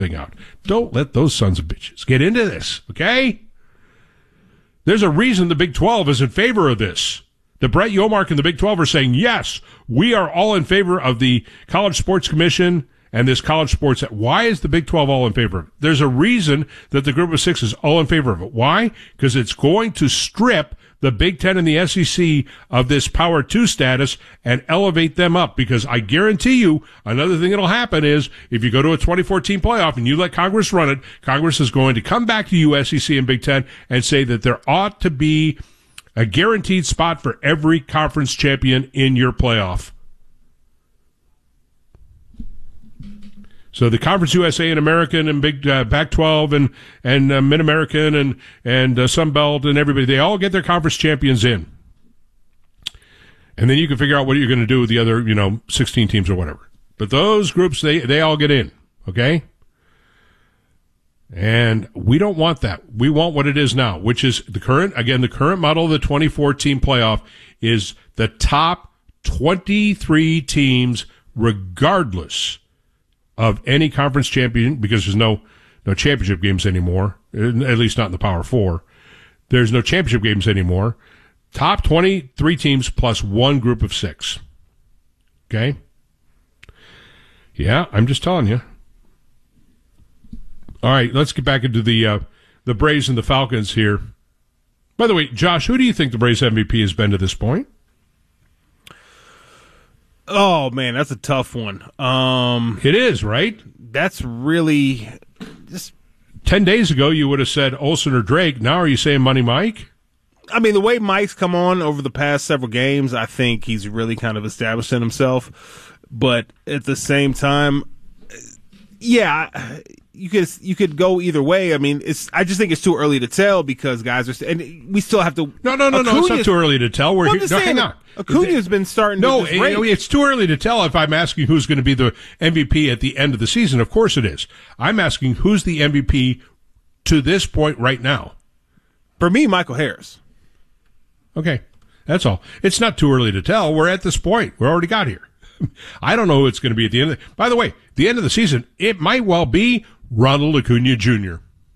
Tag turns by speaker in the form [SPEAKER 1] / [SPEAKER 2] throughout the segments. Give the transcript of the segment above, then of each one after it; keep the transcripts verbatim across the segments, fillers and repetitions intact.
[SPEAKER 1] thing out. Don't let those sons of bitches get into this, okay? There's a reason the Big twelve is in favor of this. The Brett Yomark and the Big twelve are saying, yes, we are all in favor of the College Sports Commission and this college sports. Why is the Big twelve all in favor of it? There's a reason that the Group of Six is all in favor of it. Why? Because it's going to strip the Big Ten and the S E C of this Power Two status and elevate them up. Because I guarantee you, another thing that'll happen is if you go to a twenty fourteen playoff and you let Congress run it, Congress is going to come back to you, S E C and Big Ten, and say that there ought to be a guaranteed spot for every conference champion in your playoff. So the Conference U S A and American and Big uh, Pac twelve and and uh, Mid American and and uh, Sun Belt and everybody, they all get their conference champions in, and then you can figure out what you're going to do with the other, you know, sixteen teams or whatever. But those groups, they they all get in, okay? And we don't want that. We want what it is now, which is the current, again, the current model of the twenty fourteen playoff is the top twenty-three teams, regardless of any conference champion, because there's no no championship games anymore, at least not in the Power Four. There's no championship games anymore. Top twenty-three teams plus one group of six. Okay? Yeah, I'm just telling you. All right, let's get back into the uh, the Braves and the Falcons here. By the way, Josh, who do you think the Braves M V P has been to this point?
[SPEAKER 2] Oh, man, that's a tough one. Um,
[SPEAKER 1] it is, right?
[SPEAKER 2] That's really just.
[SPEAKER 1] Ten days ago, you would have said Olsen or Drake. Now, are you saying Money Mike?
[SPEAKER 2] I mean, the way Mike's come on over the past several games, I think he's really kind of establishing himself. But at the same time, yeah, you could you could go either way. I mean, it's I just think it's too early to tell because guys are and we still have to.
[SPEAKER 1] No, no, no, no. It's not too early to tell. We're
[SPEAKER 2] well,
[SPEAKER 1] here, no, hang on.
[SPEAKER 2] Acuna's been starting.
[SPEAKER 1] No,
[SPEAKER 2] to
[SPEAKER 1] it, it's too early to tell. If I'm asking who's going to be the M V P at the end of the season, of course it is. I'm asking who's the M V P to this point right now.
[SPEAKER 2] For me, Michael Harris.
[SPEAKER 1] Okay, that's all. It's not too early to tell. We're at this point. We already got here. I don't know who it's going to be at the end of the, by the way, the end of the season, it might well be Ronald Acuna Junior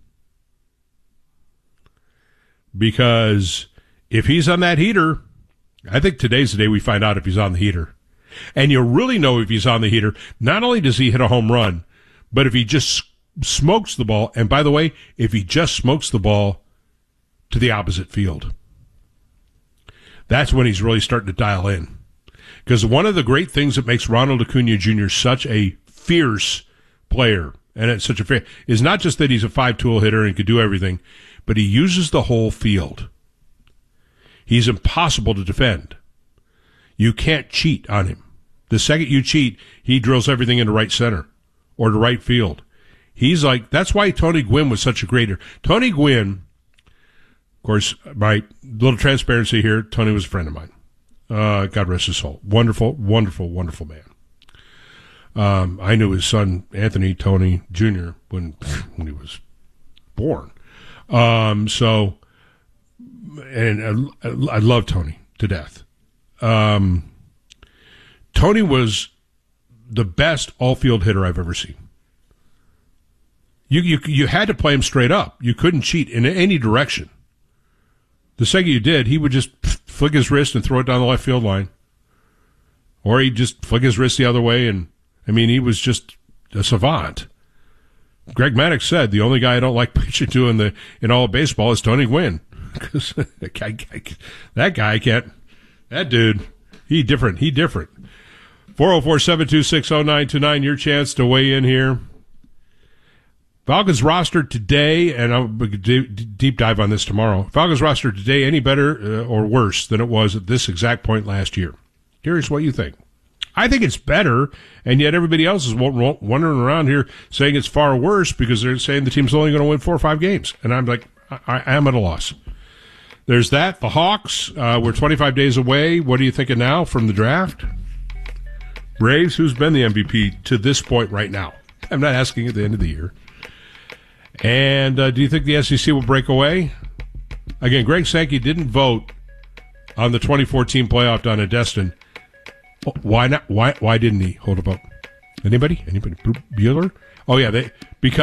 [SPEAKER 1] Because if he's on that heater, I think today's the day we find out if he's on the heater. And you really know if he's on the heater, not only does he hit a home run, but if he just smokes the ball, and by the way, if he just smokes the ball to the opposite field, that's when he's really starting to dial in. Because one of the great things that makes Ronald Acuna Junior such a fierce player, and it's such a fair, is not just that he's a five-tool hitter and can do everything, but he uses the whole field. He's impossible to defend. You can't cheat on him. The second you cheat, he drills everything into right center or to right field. He's like, that's why Tony Gwynn was such a great hitter. Tony Gwynn, of course, my little transparency here, Tony was a friend of mine. Uh, God rest his soul. Wonderful, wonderful, wonderful man. Um, I knew his son, Anthony Tony Junior, when, when he was born. Um, so, and I, I love Tony to death. Um, Tony was the best all-field hitter I've ever seen. You, you, you had to play him straight up. You couldn't cheat in any direction. The second you did, he would just flick his wrist and throw it down the left field line. Or he'd just flick his wrist the other way. And, I mean, he was just a savant. Greg Maddux said, the only guy I don't like pitching to in, the, in all of baseball is Tony Gwynn. Because that guy, that guy can't, that dude, he different. He different. four oh four, seven two six, oh nine two nine, your chance to weigh in here. Falcons roster today, and I'll deep dive on this tomorrow. Falcons roster today, any better uh, or worse than it was at this exact point last year? Curious what you think. I think it's better, and yet everybody else is wandering around here saying it's far worse because they're saying the team's only going to win four or five games. And I'm like, I, I am at a loss. There's that. The Hawks, uh, we're twenty-five days away. What are you thinking now from the draft? Braves, who's been the M V P to this point right now? I'm not asking at the end of the year. And uh, do you think the S E C will break away? Again, Greg Sankey didn't vote on the twenty fourteen playoff down at Destin. Why not? Why Why didn't he hold a vote? Anybody? Anybody? Bueller? Oh yeah, they because